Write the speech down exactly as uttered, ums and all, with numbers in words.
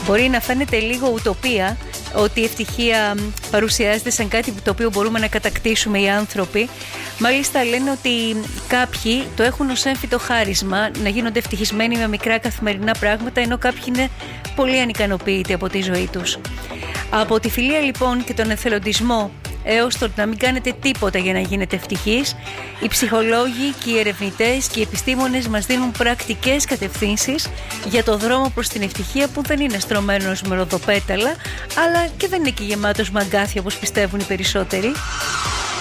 Μπορεί να φαίνεται λίγο ουτοπία ότι η ευτυχία παρουσιάζεται σαν κάτι το οποίο μπορούμε να κατακτήσουμε οι άνθρωποι. Μάλιστα λένε ότι κάποιοι το έχουν ως έμφυτο χάρισμα να γίνονται ευτυχισμένοι με μικρά καθημερινά πράγματα, ενώ κάποιοι είναι πολύ ανικανοποιητοί από τη ζωή τους. Από τη φιλία λοιπόν και τον εθελοντισμό έως το να μην κάνετε τίποτα για να γίνετε ευτυχείς, οι ψυχολόγοι και οι ερευνητές και οι επιστήμονες μας δίνουν πρακτικές κατευθύνσεις για το δρόμο προς την ευτυχία, που δεν είναι στρωμένος με ροδοπέταλα, αλλά και δεν είναι και γεμάτος με αγκάθια όπως πιστεύουν οι περισσότεροι.